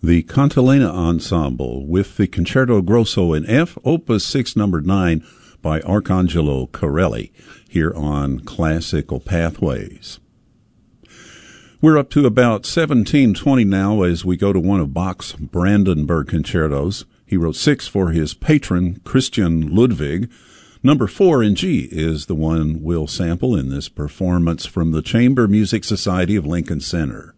The Cantilena Ensemble with the Concerto Grosso in F, Opus 6, number 9 by Arcangelo Corelli, here on Classical Pathways. We're up to about 1720 now as we go to one of Bach's Brandenburg concertos. He wrote 6 for his patron, Christian Ludwig. Number 4 in G is the one we'll sample in this performance from the Chamber Music Society of Lincoln Center.